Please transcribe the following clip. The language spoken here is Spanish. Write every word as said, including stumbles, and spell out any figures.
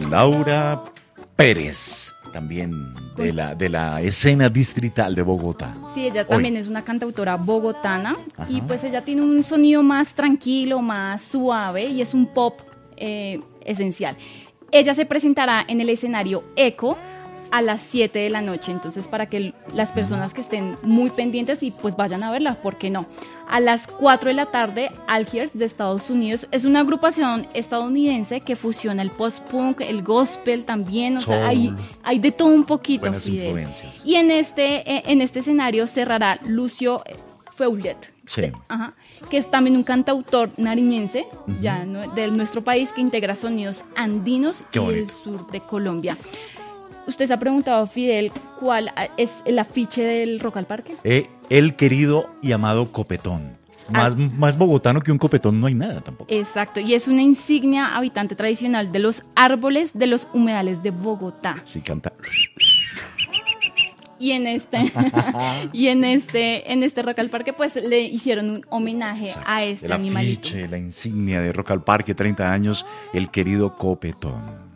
Laura Pérez, también de Pues- la, de la escena distrital de Bogotá. Sí, ella Hoy. también es una cantautora bogotana. Ajá. Y pues ella tiene un sonido más tranquilo, más suave y es un pop eh, esencial. Ella se presentará en el escenario Eco a las siete de la noche, entonces para que l- las personas que estén muy pendientes y pues vayan a verla, ¿por qué no? A las cuatro de la tarde, Algiers de Estados Unidos es una agrupación estadounidense que fusiona el post-punk, el gospel también, o sea, hay, Soul. hay de todo un poquito, Buenas Fidel. influencias. Y en este, eh, en este escenario cerrará Lucio Feulet, Sí. de- ajá, que es también un cantautor nariñense, ya no- de nuestro país, que integra sonidos andinos Qué y del bonito. sur de Colombia. Usted se ha preguntado, Fidel, cuál ah, es el afiche del Rock al Parque. Eh, el querido y amado copetón. Más, Ah. más bogotano que un copetón no hay nada tampoco. Exacto, y es una insignia habitante tradicional de los árboles de los humedales de Bogotá. Sí, canta. Y en este, y en este, en este Rock al Parque, pues le hicieron un homenaje a este El animalito. afiche, la insignia de Rock al Parque, treinta años, el querido copetón.